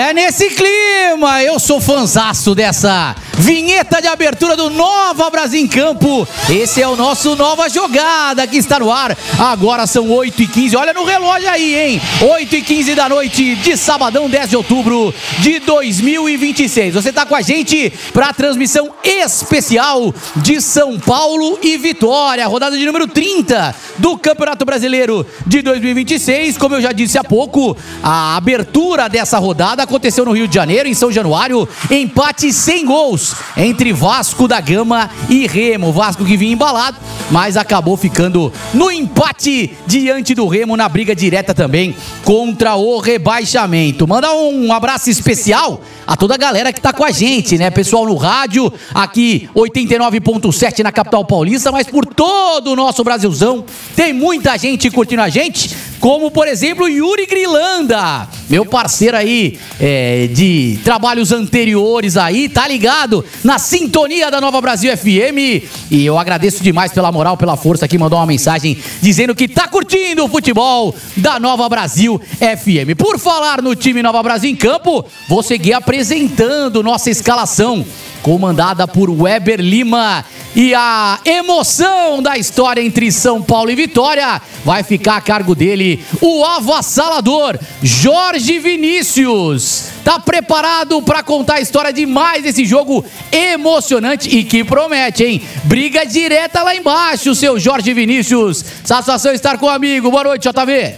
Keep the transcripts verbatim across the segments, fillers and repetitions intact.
É nesse clima, eu sou fanzaço dessa vinheta de abertura do Nova Brasil em Campo. Esse é o nosso Nova Jogada que está no ar. Agora são oito e quinze, olha no relógio aí, hein? oito e quinze da noite de sabadão, dez de outubro de dois mil e vinte e seis. Você está com a gente para a transmissão especial de São Paulo e Vitória, rodada de número trinta do Campeonato Brasileiro de dois mil e vinte e seis. Como eu já disse há pouco, a abertura dessa rodada aconteceu no Rio de Janeiro, em São Januário, empate sem gols entre Vasco da Gama e Remo. Vasco que vinha embalado, mas acabou ficando no empate diante do Remo, na briga direta também contra o rebaixamento. Mandar um abraço especial a toda a galera que tá com a gente, né? Pessoal no rádio, aqui oitenta e nove ponto sete na capital paulista, mas por todo o nosso Brasilzão, tem muita gente curtindo a gente, como por exemplo Yuri Grilanda, meu parceiro aí é, de trabalhos anteriores aí, tá ligado na sintonia da Nova Brasil F M, e eu agradeço demais pela moral, pela força aqui, mandou uma mensagem dizendo que tá curtindo o futebol da Nova Brasil F M. Por falar no time Nova Brasil em Campo, vou seguir apresentando nossa escalação, comandada por Weber Lima, e a emoção da história entre São Paulo e Vitória vai ficar a cargo dele, o avassalador Jorge Vinícius. Tá preparado para contar a história de mais esse jogo emocionante e que promete, hein? Briga direta lá embaixo, seu Jorge Vinícius. Satisfação estar com o amigo. Boa noite, J V.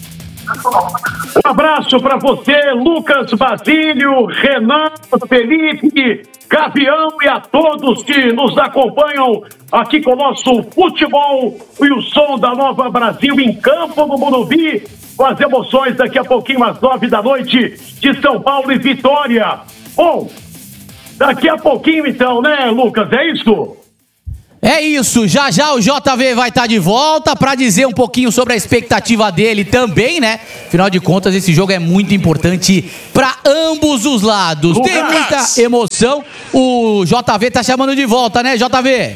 Um abraço para você, Lucas Basílio, Renan, Felipe, Gavião e a todos que nos acompanham aqui com o nosso futebol e o som da Nova Brasil em Campo no Morumbi, com as emoções daqui a pouquinho às nove da noite de São Paulo e Vitória. Bom, daqui a pouquinho então, né, Lucas? É isso? É isso, já já o J V vai estar de volta para dizer um pouquinho sobre a expectativa dele também, né? Afinal de contas, esse jogo é muito importante para ambos os lados. Lucas. Tem muita emoção, o J V tá chamando de volta, né, J V?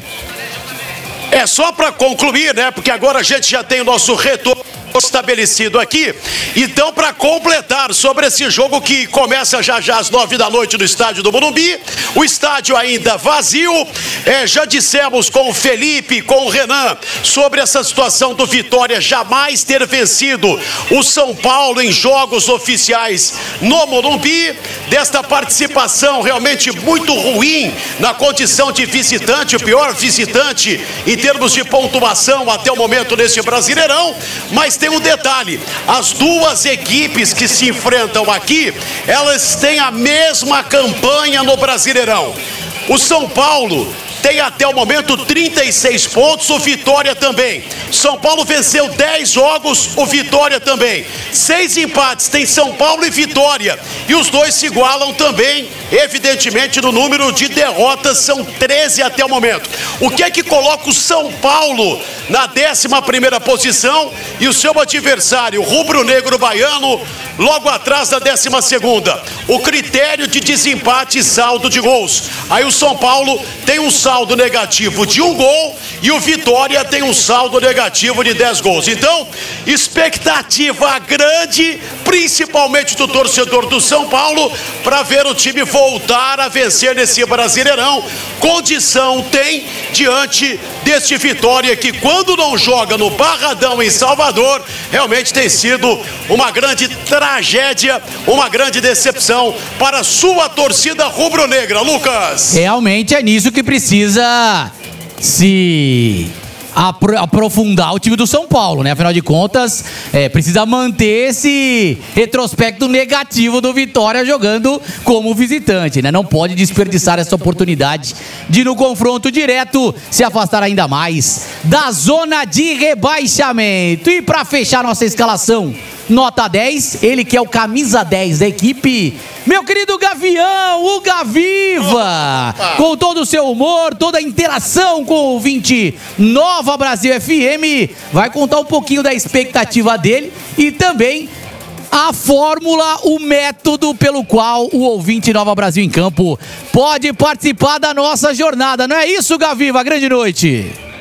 É só para concluir, né? Porque agora a gente já tem o nosso retorno estabelecido aqui. Então, para completar sobre esse jogo que começa já já às nove da noite no estádio do Morumbi, o estádio ainda vazio, é, já dissemos com o Felipe, com o Renan, sobre essa situação do Vitória jamais ter vencido o São Paulo em jogos oficiais no Morumbi, desta participação realmente muito ruim na condição de visitante, o pior visitante em termos de pontuação até o momento nesse Brasileirão. Mas tem um detalhe, as duas equipes que se enfrentam aqui, elas têm a mesma campanha no Brasileirão. O São Paulo tem até o momento trinta e seis pontos, o Vitória também. São Paulo venceu dez jogos, o Vitória também. Seis empates tem São Paulo e Vitória. E os dois se igualam também, evidentemente, no número de derrotas, são treze até o momento. O que é que coloca o São Paulo na décima primeira posição e o seu adversário, o rubro-negro baiano, logo atrás da décima segunda? O critério de desempate e saldo de gols. Aí o São Paulo tem um saldo negativo de um gol e o Vitória tem um saldo negativo de dez gols. Então, expectativa grande, principalmente do torcedor do São Paulo, para ver o time voltar a vencer nesse Brasileirão. Condição tem diante deste Vitória que, quando não joga no Barradão em Salvador, realmente tem sido uma grande tragédia, uma grande decepção para a sua torcida rubro-negra. Lucas. Realmente é nisso que precisa se apro- aprofundar o time do São Paulo, né? Afinal de contas, é, precisa manter esse retrospecto negativo do Vitória jogando como visitante, né? Não pode desperdiçar essa oportunidade de, no confronto direto, se afastar ainda mais da zona de rebaixamento. E para fechar nossa escalação, nota dez, ele que é o camisa dez da equipe, meu querido Gavião, o Gaviva, com todo o seu humor, toda a interação com o ouvinte Nova Brasil F M, vai contar um pouquinho da expectativa dele e também a fórmula, o método pelo qual o ouvinte Nova Brasil em Campo pode participar da nossa jornada. Não é isso, Gaviva? Grande noite.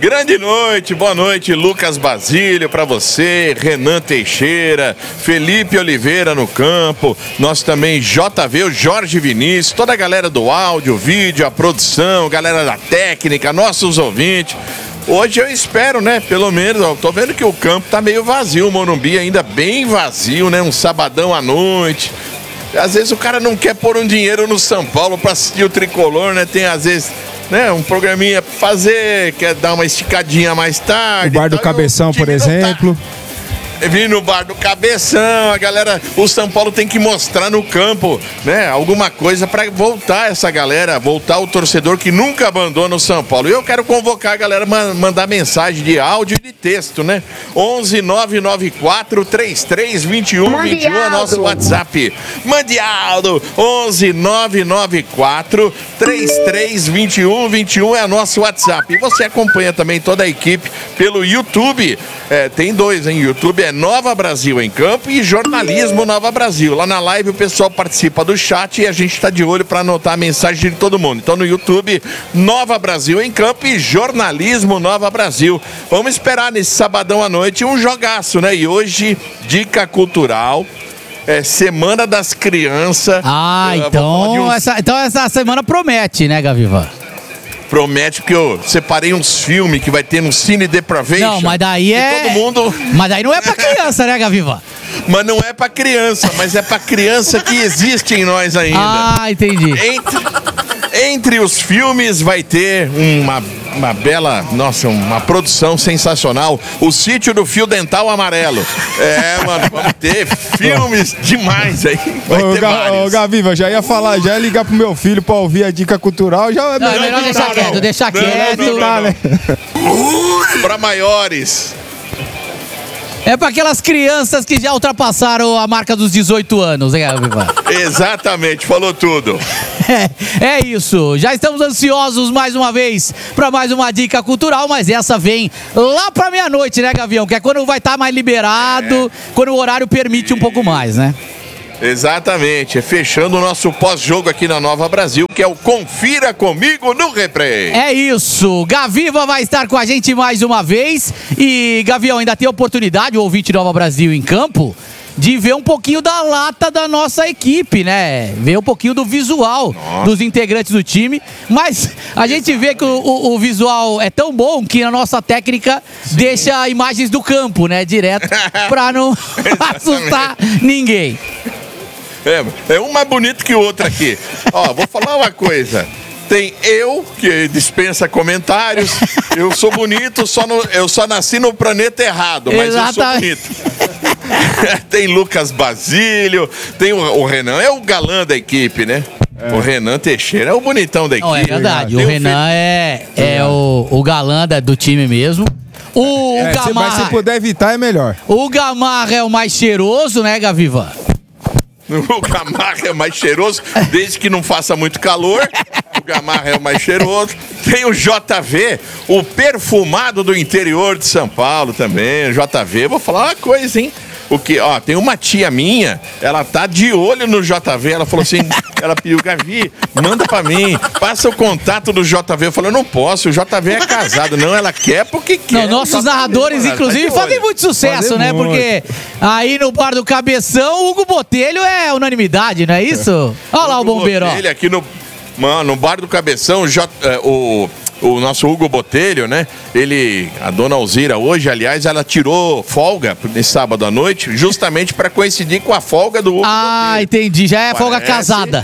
Grande noite, boa noite, Lucas Basílio, pra você, Renan Teixeira, Felipe Oliveira no campo, nós também J V, o Jorge Vinícius, toda a galera do áudio, vídeo, a produção, galera da técnica, nossos ouvintes. Hoje eu espero, né, pelo menos, ó, tô vendo que o campo tá meio vazio, o Morumbi ainda bem vazio, né, um sabadão à noite. Às vezes o cara não quer pôr um dinheiro no São Paulo pra assistir o Tricolor, né, tem às vezes... Né, um programinha pra fazer, quer dar uma esticadinha mais tarde. O Bar do então, Cabeção, por exemplo. Tá... Vim no Bar do Cabeção, a galera, o São Paulo tem que mostrar no campo, né, alguma coisa pra voltar essa galera, voltar o torcedor que nunca abandona o São Paulo. E eu quero convocar a galera a mandar mensagem de áudio e de texto, né? onze nove nove quatro três três dois um dois um é nosso WhatsApp. Mande Aldo, onze nove nove quatro três três dois um dois um é nosso WhatsApp. E você acompanha também toda a equipe pelo YouTube. É, tem dois, hein? YouTube é Nova Brasil em Campo e Jornalismo Nova Brasil. Lá na live o pessoal participa do chat e a gente está de olho para anotar a mensagem de todo mundo. Então no YouTube, Nova Brasil em Campo e Jornalismo Nova Brasil. Vamos esperar nesse sabadão à noite um jogaço, né? E hoje, dica cultural. É Semana das Crianças. Ah, então, uns... essa, então essa semana promete, né, Gaviva? Promete que eu separei uns filmes que vai ter no Cine Depravation. Não, mas daí é... todo mundo... Mas daí não é pra criança, né, Gaviva? Mas não é pra criança, mas é pra criança que existe em nós ainda. Ah, entendi. Entre, entre os filmes vai ter uma, uma bela, nossa, uma produção sensacional. O Sítio do Fio Dental Amarelo. É, mano, vamos ter filmes demais aí. Vai ô, ter Ga, vários. Ô, Gaviva, já ia falar, já ia ligar pro meu filho pra ouvir a dica cultural. Já não, é melhor deixar não, quieto, deixar não, quieto. Não, não, não, né? Pra maiores. É para aquelas crianças que já ultrapassaram a marca dos dezoito anos, hein, Gaviva? Exatamente, falou tudo. É, é isso. Já estamos ansiosos mais uma vez para mais uma dica cultural, mas essa vem lá para meia-noite, né, Gavião? Que é quando vai estar tá mais liberado, é. quando o horário permite um pouco mais, né? Exatamente, é fechando o nosso pós-jogo aqui na Nova Brasil, que é o Confira Comigo no Replay. É isso, Gaviva vai estar com a gente mais uma vez e, Gavião, ainda tem a oportunidade, o ouvinte Nova Brasil em campo, de ver um pouquinho da lata da nossa equipe, né? Ver um pouquinho do visual nossa. dos integrantes do time, mas a gente vê que o, o, o visual é tão bom que a nossa técnica Sim. deixa imagens do campo, né? Direto, pra não assustar ninguém. É, é um mais bonito que o outro aqui. Ó, vou falar uma coisa. Tem eu, que dispensa comentários. Eu sou bonito, só no, eu só nasci no planeta errado, mas Exatamente. eu sou bonito. Tem Lucas Basílio, tem o, o Renan, é o galã da equipe, né? É. O Renan Teixeira é o bonitão da equipe. Não, é verdade, tem o Renan o é, é o, o galã da, do time mesmo. O, é, o Gamarra, mas se puder evitar, é melhor. O Gamarra é o mais cheiroso, né, Gaviva? O Gamarra é mais cheiroso, desde que não faça muito calor. O Gamarra é o mais cheiroso. Tem o J V, o perfumado do interior de São Paulo também. O J V, vou falar uma coisa, hein? O que, ó, tem uma tia minha, ela tá de olho no J V, ela falou assim, ela pediu, Gavi, manda pra mim, passa o contato do J V. Eu falei, não posso, o J V é casado. Não, ela quer porque quer. Não, nossos narradores, inclusive, tá fazem muito sucesso, né? Muito. Porque aí no Bar do Cabeção, o Hugo Botelho é unanimidade, não é isso? Olha lá o bombeiro, ó. Ele aqui no, mano, no Bar do Cabeção, o, J, o O nosso Hugo Botelho, né? Ele, a dona Alzira hoje, aliás, ela tirou folga nesse sábado à noite, justamente para coincidir com a folga do Hugo Ah, Botelho. Entendi. Já é Parece... folga casada.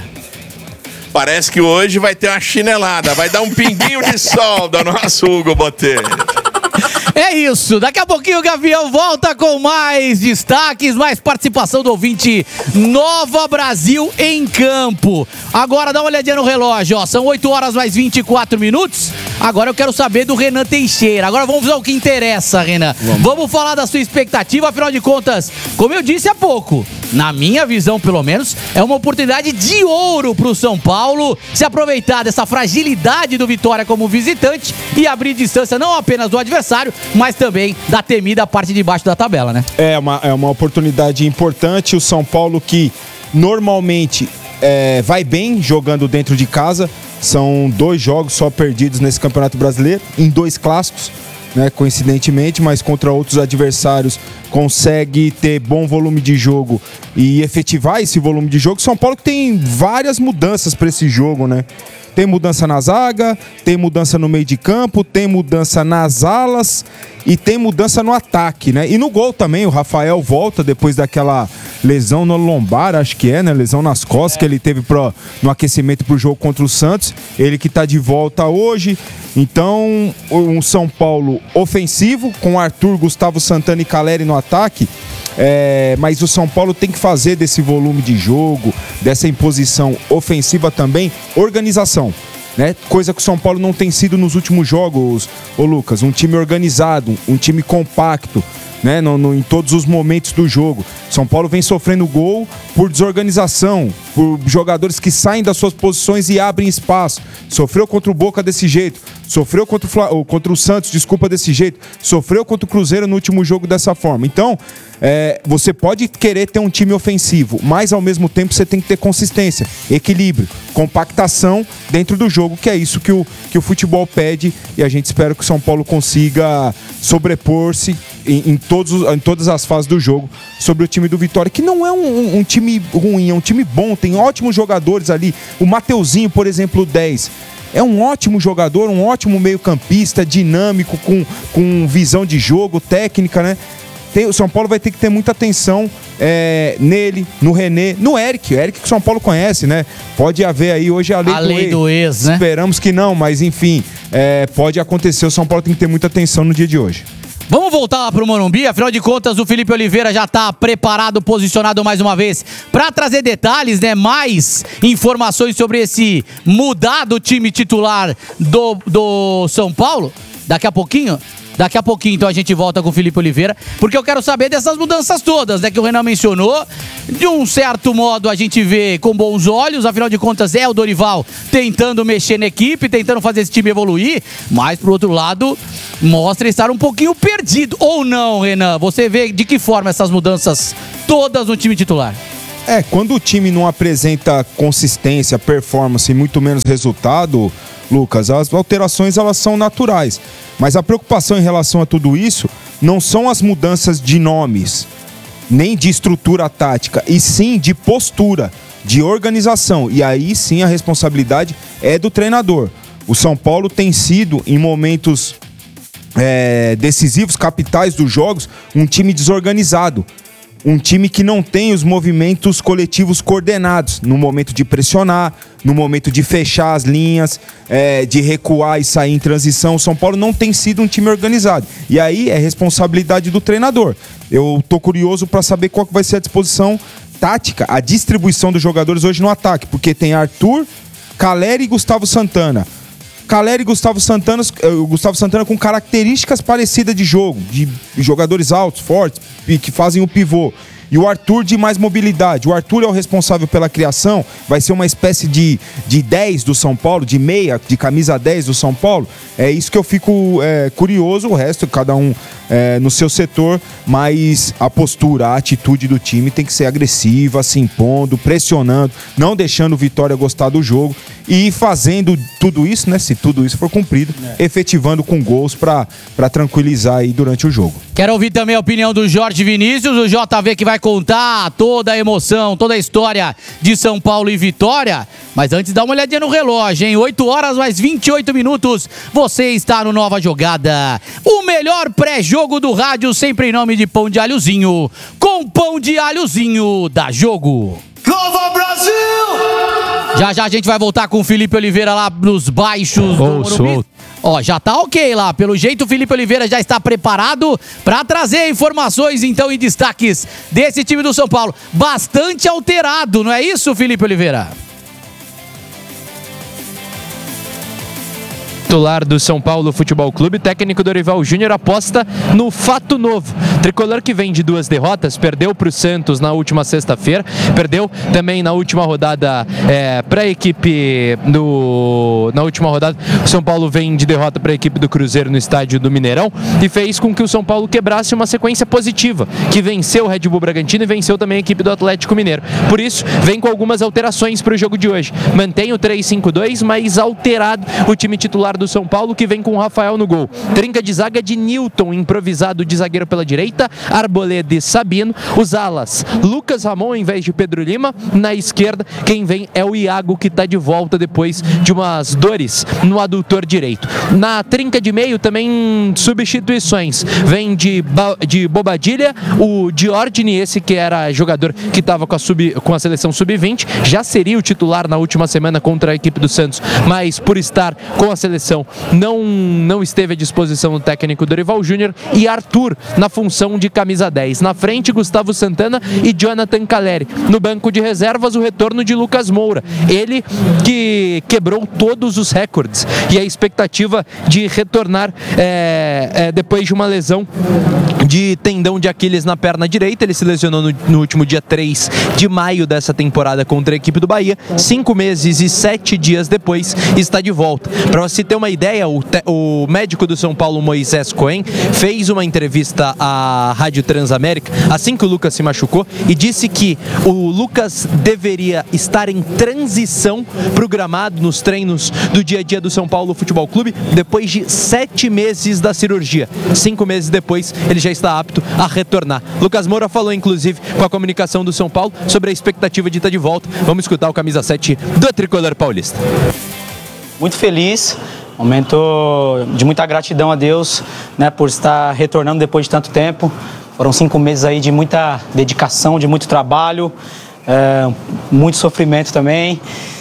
Parece que hoje vai ter uma chinelada, vai dar um pinguinho de sol do nosso Hugo Botelho. É isso, daqui a pouquinho o Gavião volta com mais destaques, mais participação do ouvinte Nova Brasil em campo. Agora dá uma olhadinha no relógio, ó, são oito horas mais vinte e quatro minutos. Agora eu quero saber do Renan Teixeira. Agora vamos ver o que interessa, Renan. Vamos. vamos falar da sua expectativa, afinal de contas, como eu disse há pouco, na minha visão pelo menos, é uma oportunidade de ouro pro São Paulo se aproveitar dessa fragilidade do Vitória como visitante e abrir distância não apenas do adversário, mas também da temida parte de baixo da tabela, né? É uma, é uma oportunidade importante. O São Paulo que normalmente é, vai bem jogando dentro de casa, São dois jogos só perdidos nesse Campeonato Brasileiro, em dois clássicos, né, coincidentemente, mas contra outros adversários consegue ter bom volume de jogo e efetivar esse volume de jogo. São Paulo que tem várias mudanças para esse jogo, né? Tem mudança na zaga, tem mudança no meio de campo, tem mudança nas alas e tem mudança no ataque, né? E no gol também, o Rafael volta depois daquela lesão no lombar, acho que é, né? Lesão nas costas é. que ele teve pro, no aquecimento pro jogo contra o Santos. Ele que tá de volta hoje. Então, um São Paulo ofensivo, com Arthur, Gustavo Santana e Caleri no ataque. É, mas o São Paulo tem que fazer desse volume de jogo, dessa imposição ofensiva também, organização, né? Coisa que o São Paulo não tem sido nos últimos jogos, ô Lucas. Um time organizado, um time compacto, né? No, no, em todos os momentos do jogo. São Paulo vem sofrendo gol por desorganização, por jogadores que saem das suas posições e abrem espaço. Sofreu contra o Boca desse jeito, sofreu contra o, Fla... contra o Santos, desculpa, desse jeito, sofreu contra o Cruzeiro no último jogo dessa forma. Então, é, você pode querer ter um time ofensivo, mas ao mesmo tempo você tem que ter consistência, equilíbrio, compactação dentro do jogo, que é isso que o, que o futebol pede, e a gente espera que o São Paulo consiga sobrepor-se em, em, todos, em todas as fases do jogo sobre o time do Vitória, que não é um, um, um time ruim, é um time bom, tem ótimos jogadores ali. O Mateuzinho, por exemplo, dez, é um ótimo jogador, um ótimo meio-campista, dinâmico, com, com visão de jogo, técnica, né? Tem, o São Paulo vai ter que ter muita atenção é, nele, no René, no Eric. O Eric que o São Paulo conhece, né? Pode haver aí hoje a lei, a do, lei ex. do ex, né? Esperamos que não, mas enfim, é, pode acontecer. O São Paulo tem que ter muita atenção no dia de hoje. Vamos voltar lá pro Morumbi, afinal de contas o Felipe Oliveira já tá preparado, posicionado mais uma vez para trazer detalhes, né, mais informações sobre esse mudado time titular do, do São Paulo, daqui a pouquinho. Daqui a pouquinho, então, a gente volta com o Felipe Oliveira, porque eu quero saber dessas mudanças todas, né, que o Renan mencionou. De um certo modo, a gente vê com bons olhos, afinal de contas, é o Dorival tentando mexer na equipe, tentando fazer esse time evoluir, mas, por outro lado, mostra estar um pouquinho perdido. Ou não, Renan? Você vê de que forma essas mudanças todas no time titular? É, quando o time não apresenta consistência, performance e muito menos resultado, Lucas, as alterações elas são naturais. Mas a preocupação em relação a tudo isso não são as mudanças de nomes, nem de estrutura tática, e sim de postura, de organização. E aí sim a responsabilidade é do treinador. O São Paulo tem sido, em momentos é, decisivos, capitais dos jogos, um time desorganizado. Um time que não tem os movimentos coletivos coordenados no momento de pressionar, no momento de fechar as linhas, é, de recuar e sair em transição. O São Paulo não tem sido um time organizado. E aí é responsabilidade do treinador. Eu tô curioso para saber qual que vai ser a disposição tática, a distribuição dos jogadores hoje no ataque, porque tem Arthur, Caleri e Gustavo Santana. Caleri e Gustavo Santana, uh, Gustavo Santana com características parecidas de jogo, de jogadores altos, fortes, que fazem o pivô. E o Arthur de mais mobilidade. O Arthur é o responsável pela criação, vai ser uma espécie de, de dez do São Paulo, de meia, de camisa dez do São Paulo. É isso que eu fico é, curioso, o resto, cada um é, no seu setor, mas a postura, a atitude do time tem que ser agressiva, se impondo, pressionando, não deixando o Vitória gostar do jogo e fazendo tudo isso, né, se tudo isso for cumprido, é. efetivando com gols para tranquilizar aí durante o jogo. Quero ouvir também a opinião do Jorge Vinícius, o J V que vai contar toda a emoção, toda a história de São Paulo e Vitória. Mas antes dá uma olhadinha no relógio, hein? oito horas mais vinte e oito minutos. Você está no Nova Jogada. O melhor pré-jogo do rádio, sempre em nome de Pão de Alhozinho. Com Pão de Alhozinho da Jogo. Nova Brasil! Já já a gente vai voltar com o Felipe Oliveira lá nos baixos do Morumbi. Ó, já tá ok lá. Pelo jeito o Felipe Oliveira já está preparado para trazer informações então e destaques desse time do São Paulo. Bastante alterado, não é isso, Felipe Oliveira? Titular do São Paulo Futebol Clube, técnico Dorival Júnior aposta no fato novo. Tricolor que vem de duas derrotas, perdeu para o Santos na última sexta-feira, perdeu também na última rodada é, para a equipe do... Na última rodada, o São Paulo vem de derrota para a equipe do Cruzeiro no estádio do Mineirão e fez com que o São Paulo quebrasse uma sequência positiva, que venceu o Red Bull Bragantino e venceu também a equipe do Atlético Mineiro. Por isso, vem com algumas alterações para o jogo de hoje. Mantém o três cinco dois, mas alterado o time titular do São Paulo, que vem com o Rafael no gol. Trinca de zaga de Newton, improvisado de zagueiro pela direita, Arboleda e Sabino. Os alas, Lucas Ramon em vez de Pedro Lima. Na esquerda, quem vem é o Iago, que está de volta depois de umas dores no adutor direito. Na trinca de meio, também substituições. Vem de, de Bobadilha, o Diordini, esse que era jogador que estava com a, sub, com a seleção sub vinte, já seria o titular na última semana contra a equipe do Santos, mas por estar com a seleção não, não esteve à disposição do técnico Dorival Júnior. E Arthur na função de camisa dez. Na frente, Gustavo Santana e Jonathan Caleri. No banco de reservas, o retorno de Lucas Moura, ele que quebrou todos os recordes e a expectativa de retornar é, é, depois de uma lesão de tendão de Aquiles na perna direita. Ele se lesionou no, no último dia três de maio dessa temporada contra a equipe do Bahia. Cinco meses e sete dias depois está de volta. Para você ter uma ideia, o, te, o médico do São Paulo, Moisés Cohen, fez uma entrevista à Rádio Transamérica assim que o Lucas se machucou e disse que o Lucas deveria estar em transição para o gramado nos treinos do dia a dia do São Paulo Futebol Clube depois de sete meses da cirurgia. Cinco meses depois, ele já está apto a retornar. Lucas Moura falou, inclusive, com a comunicação do São Paulo sobre a expectativa de estar de volta. Vamos escutar o camisa sete do Tricolor Paulista. Muito feliz, momento de muita gratidão a Deus, né, por estar retornando depois de tanto tempo. Foram cinco meses aí de muita dedicação, de muito trabalho, é, muito sofrimento também,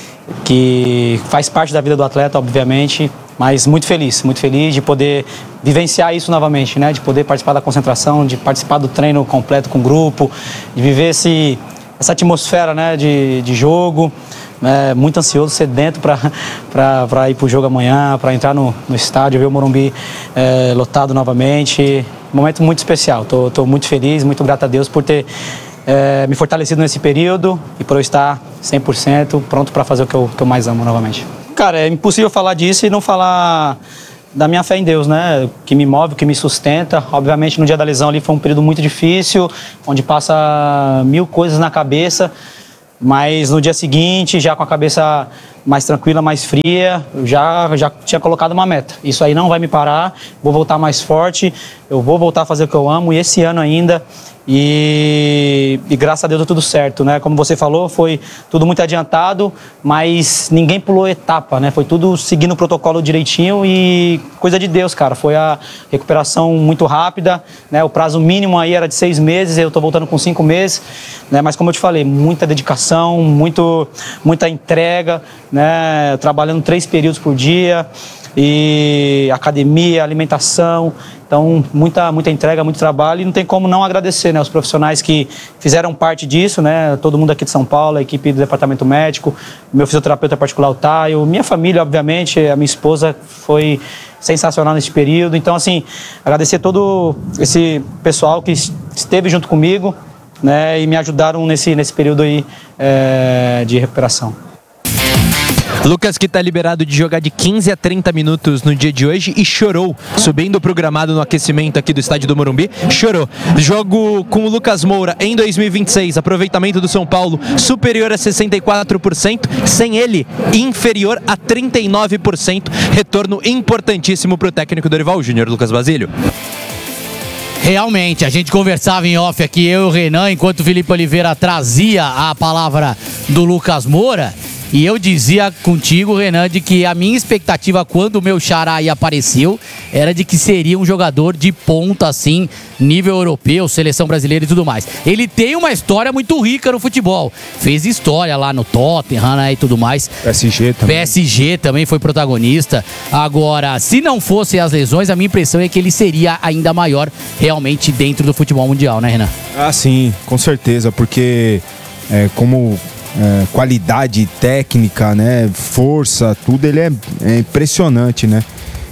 que faz parte da vida do atleta, obviamente, mas muito feliz, muito feliz de poder vivenciar isso novamente, né? De poder participar da concentração, de participar do treino completo com o grupo, de viver esse, essa atmosfera, né, de, de jogo. É, muito ansioso, sedento para ir para o jogo amanhã, para entrar no, no estádio, ver o Morumbi é, lotado novamente. Um momento muito especial, estou muito feliz, muito grato a Deus por ter é, me fortalecido nesse período e por eu estar cem por cento pronto para fazer o que eu, que eu mais amo novamente. Cara, é impossível falar disso e não falar da minha fé em Deus, né? Que me move, que me sustenta. Obviamente, no dia da lesão ali foi um período muito difícil, onde passa mil coisas na cabeça. Mas no dia seguinte, já com a cabeça mais tranquila, mais fria, eu já, já tinha colocado uma meta. Isso aí não vai me parar, vou voltar mais forte, eu vou voltar a fazer o que eu amo, e esse ano ainda, e, e graças a Deus deu tudo certo, né? Como você falou, foi tudo muito adiantado, mas ninguém pulou etapa, né? Foi tudo seguindo o protocolo direitinho e coisa de Deus, cara. Foi a recuperação muito rápida, né? O prazo mínimo aí era de seis meses, eu tô voltando com cinco meses, né? Mas como eu te falei, muita dedicação, muito, muita entrega, né? Trabalhando três períodos por dia, e academia, alimentação, então muita, muita entrega, muito trabalho, e não tem como não agradecer, né, os profissionais que fizeram parte disso, né, todo mundo aqui de São Paulo, a equipe do departamento médico, meu fisioterapeuta particular, o Taio, minha família, obviamente, a minha esposa foi sensacional nesse período. Então, assim, agradecer todo esse pessoal que esteve junto comigo, né, e me ajudaram nesse, nesse período aí é, de recuperação. Lucas, que está liberado de jogar de quinze a trinta minutos no dia de hoje e chorou, subindo pro gramado no aquecimento aqui do estádio do Morumbi, chorou. Jogo com o Lucas Moura em dois mil e vinte e seis, aproveitamento do São Paulo superior a sessenta e quatro por cento, sem ele inferior a trinta e nove por cento, retorno importantíssimo pro técnico Dorival Júnior. Lucas Basílio. Realmente, a gente conversava em off aqui, eu e o Renan, enquanto o Felipe Oliveira trazia a palavra do Lucas Moura. E eu dizia contigo, Renan, de que a minha expectativa quando o meu xará aí apareceu era de que seria um jogador de ponta, assim, nível europeu, seleção brasileira e tudo mais. Ele tem uma história muito rica no futebol. Fez história lá no Tottenham, né, e tudo mais. P S G também. P S G também foi protagonista. Agora, se não fossem as lesões, a minha impressão é que ele seria ainda maior realmente dentro do futebol mundial, né, Renan? Ah, sim, com certeza, porque é, como... É, qualidade técnica, né, força, tudo, ele é, é impressionante, né?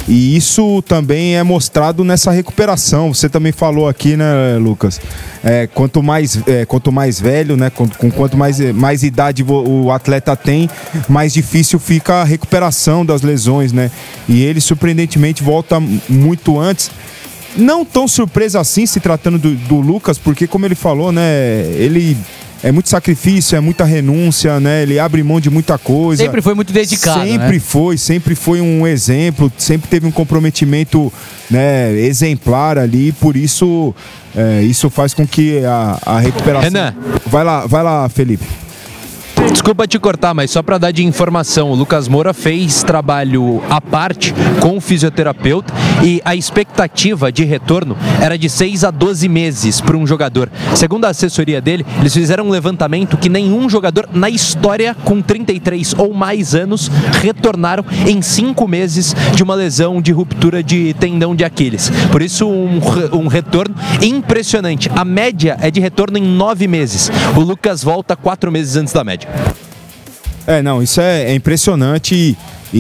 E isso também é mostrado nessa recuperação. Você também falou aqui, né, Lucas? É, quanto mais, é, quanto mais velho, né, com, com quanto mais, mais idade o atleta tem, mais difícil fica a recuperação das lesões, né? E ele, surpreendentemente, volta muito antes. Não tão surpresa assim, se tratando do, do Lucas, porque, como ele falou, né, ele... É muito sacrifício, é muita renúncia, né? Ele abre mão de muita coisa. Sempre foi muito dedicado, Sempre né? foi, sempre foi um exemplo, sempre teve um comprometimento, né, exemplar ali, por isso é, isso faz com que a, a recuperação... Renan. Vai lá, vai lá, Felipe. Desculpa te cortar, mas só para dar de informação, o Lucas Moura fez trabalho à parte com o fisioterapeuta e a expectativa de retorno era de seis a doze meses para um jogador. Segundo a assessoria dele, eles fizeram um levantamento que nenhum jogador na história com trinta e três ou mais anos retornaram em cinco meses de uma lesão de ruptura de tendão de Aquiles. Por isso, um, um retorno impressionante. A média é de retorno em nove meses. O Lucas volta quatro meses antes da média. É, não, isso é, é impressionante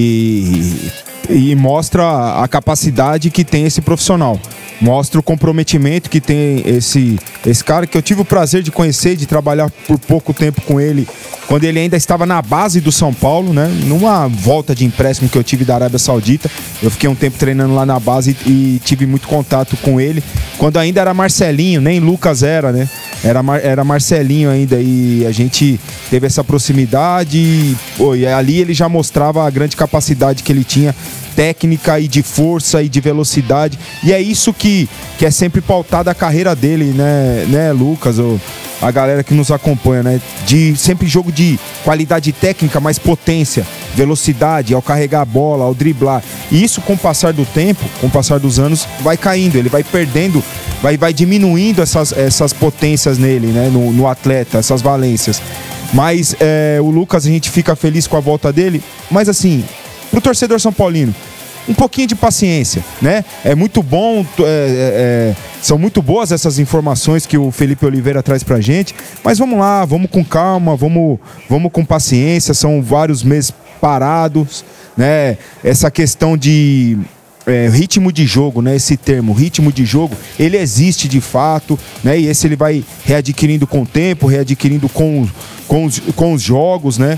e, e, e mostra a capacidade que tem esse profissional. Mostra o comprometimento que tem esse, esse cara, que eu tive o prazer de conhecer, de trabalhar por pouco tempo com ele, quando ele ainda estava na base do São Paulo, né? Numa volta de empréstimo que eu tive da Arábia Saudita. Eu fiquei um tempo treinando lá na base e, e tive muito contato com ele. Quando ainda era Marcelinho, nem Lucas era, né? Era, Mar, era Marcelinho ainda, e a gente teve essa proximidade e, pô, e ali ele já mostrava a grande capacidade que ele tinha, técnica e de força e de velocidade, e é isso que, que é sempre pautada a carreira dele, né, né Lucas, ou a galera que nos acompanha, né, de sempre jogo de qualidade técnica, mas potência, velocidade, ao carregar a bola, ao driblar, e isso com o passar do tempo, com o passar dos anos, vai caindo, ele vai perdendo, vai, vai diminuindo essas, essas potências nele, né, no, no atleta, essas valências, mas é, o Lucas, a gente fica feliz com a volta dele, mas assim, pro torcedor são paulino, um pouquinho de paciência, né? É muito bom, é, é, são muito boas essas informações que o Felipe Oliveira traz pra gente, mas vamos lá, vamos com calma, vamos, vamos com paciência, são vários meses parados, né? Essa questão de é, ritmo de jogo, né? Esse termo, ritmo de jogo, ele existe de fato, né? E esse ele vai readquirindo com o tempo, readquirindo com, com, os, com os jogos, né?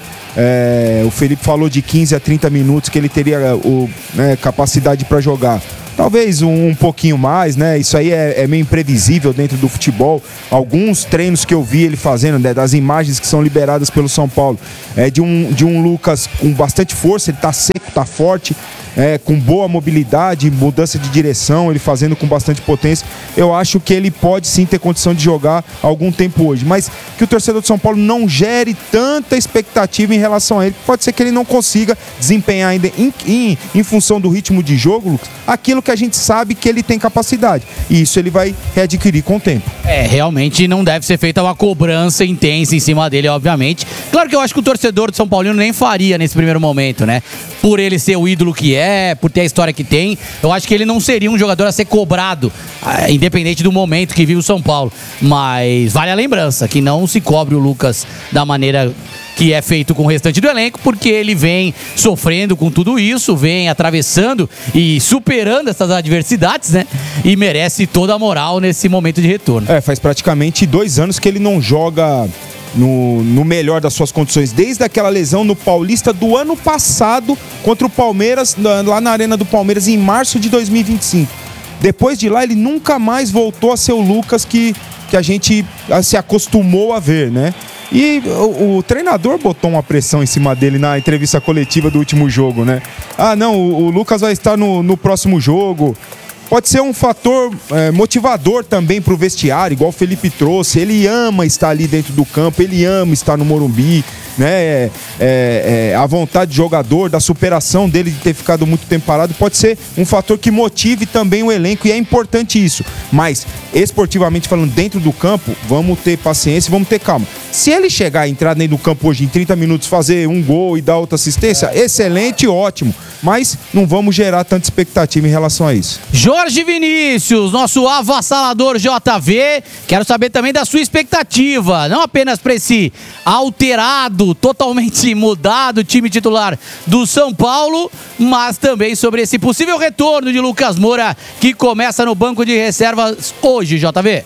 É, o Felipe falou de quinze a trinta minutos que ele teria o, né, capacidade para jogar. Talvez um, um pouquinho mais, né? Isso aí é, é meio imprevisível dentro do futebol. Alguns treinos que eu vi ele fazendo, né, das imagens que são liberadas pelo São Paulo, é de um, de um Lucas com bastante força, ele tá seco, tá forte, é, com boa mobilidade, mudança de direção, ele fazendo com bastante potência. Eu acho que ele pode sim ter condição de jogar algum tempo hoje, mas que o torcedor de São Paulo não gere tanta expectativa em relação a ele. Pode ser que ele não consiga desempenhar ainda em, em, em função do ritmo de jogo, Lucas, aquilo que a gente sabe que ele tem capacidade, e isso ele vai readquirir com o tempo. É, realmente não deve ser feita uma cobrança intensa em cima dele, obviamente. Claro que eu acho que o torcedor de São Paulino nem faria nesse primeiro momento, né? Por ele ser o ídolo que é, por ter a história que tem, eu acho que ele não seria um jogador a ser cobrado, independente do momento que vive o São Paulo. Mas vale a lembrança que não se cobre o Lucas da maneira que é feito com o restante do elenco, porque ele vem sofrendo com tudo isso, vem atravessando e superando essas adversidades, né? E merece toda a moral nesse momento de retorno. É, faz praticamente dois anos que ele não joga no, no melhor das suas condições, desde aquela lesão no Paulista do ano passado contra o Palmeiras, lá na Arena do Palmeiras, em março de dois mil e vinte e cinco. Depois de lá, ele nunca mais voltou a ser o Lucas que, que a gente se acostumou a ver, né? E o, o treinador botou uma pressão em cima dele na entrevista coletiva do último jogo, né? Ah, não, o, o Lucas vai estar no, no próximo jogo. Pode ser um fator é, motivador também para o vestiário, igual o Felipe trouxe. Ele ama estar ali dentro do campo, ele ama estar no Morumbi, né? É, é, é, a vontade de jogador, da superação dele de ter ficado muito tempo parado, pode ser um fator que motive também o elenco, e é importante isso. Mas, esportivamente falando, dentro do campo, vamos ter paciência e vamos ter calma. Se ele chegar a entrar dentro do campo hoje em trinta minutos, fazer um gol e dar outra assistência, excelente, ótimo. Mas não vamos gerar tanta expectativa em relação a isso. Jorge Vinícius, nosso avassalador J V, quero saber também da sua expectativa, não apenas para esse alterado, totalmente se mudar do time titular do São Paulo, mas também sobre esse possível retorno de Lucas Moura, que começa no banco de reservas hoje, J V.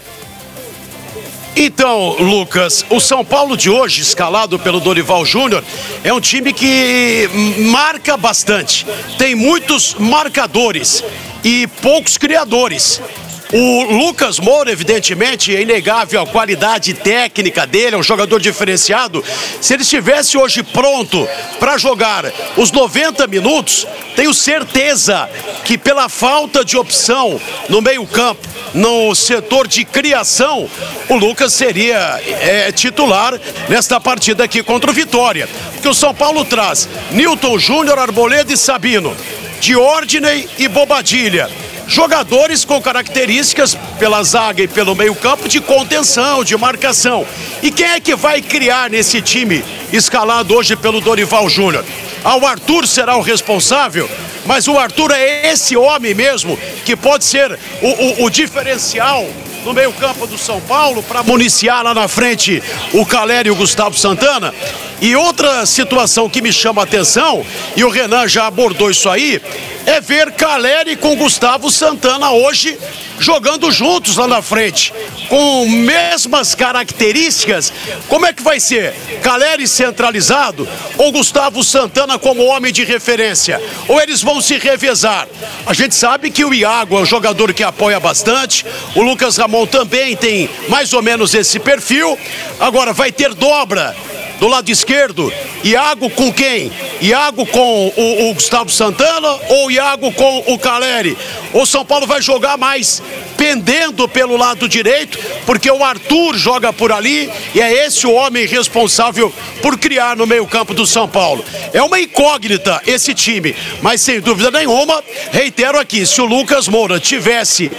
Então, Lucas, o São Paulo de hoje, escalado pelo Dorival Júnior, é um time que marca bastante. Tem muitos marcadores e poucos criadores. O Lucas Moura, evidentemente, é inegável a qualidade técnica dele, é um jogador diferenciado. Se ele estivesse hoje pronto para jogar os noventa minutos, tenho certeza que pela falta de opção no meio-campo, no setor de criação, o Lucas seria é, titular nesta partida aqui contra o Vitória. Porque o São Paulo traz Newton Júnior, Arboleda e Sabino, Diordiney e Bobadilha. Jogadores com características pela zaga e pelo meio-campo de contenção, de marcação. E quem é que vai criar nesse time escalado hoje pelo Dorival Júnior? Ah, o Arthur será o responsável, mas o Arthur é esse homem mesmo que pode ser o, o, o diferencial no meio-campo do São Paulo para municiar lá na frente o Caleri e o Gustavo Santana. E outra situação que me chama a atenção, e o Renan já abordou isso aí, é ver Caleri com Gustavo Santana hoje jogando juntos lá na frente, com mesmas características. Como é que vai ser? Caleri centralizado ou Gustavo Santana como homem de referência? Ou eles vão se revezar? A gente sabe que o Iago é um jogador que apoia bastante, o Lucas Ramon também tem mais ou menos esse perfil. Agora vai ter dobra do lado esquerdo, Iago com quem? Iago com o, o Gustavo Santana ou Iago com o Caleri? O São Paulo vai jogar mais pendendo pelo lado direito, porque o Arthur joga por ali e é esse o homem responsável por criar no meio-campo do São Paulo. É uma incógnita esse time, mas sem dúvida nenhuma, reitero aqui, se o Lucas Moura tivesse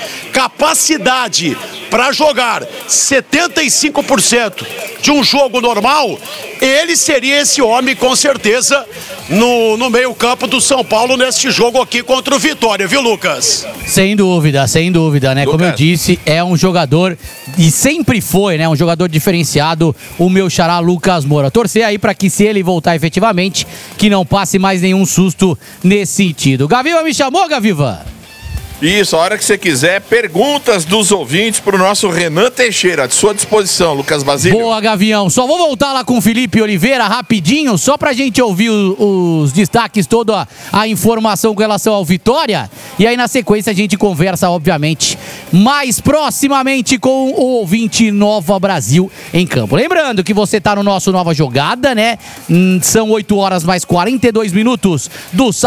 capacidade para jogar setenta e cinco por cento de um jogo normal, ele seria esse homem com certeza no, no meio-campo do São Paulo neste jogo aqui contra o Vitória, viu, Lucas? Sem dúvida, sem dúvida, né? Lucas. Como eu disse, é um jogador, e sempre foi, né? Um jogador diferenciado, o meu xará Lucas Moura. Torcer aí para que, se ele voltar efetivamente, que não passe mais nenhum susto nesse sentido. Gaviva me chamou, Gaviva? Isso, a hora que você quiser, perguntas dos ouvintes para o nosso Renan Teixeira, à sua disposição, Lucas Basílio. Boa, Gavião. Só vou voltar lá com o Felipe Oliveira rapidinho, só pra gente ouvir o, os destaques, toda a, a informação com relação ao Vitória. E aí, na sequência, a gente conversa, obviamente, mais proximamente com o ouvinte Nova Brasil em campo. Lembrando que você tá no nosso Nova Jogada, né? São oito horas mais quarenta e dois minutos do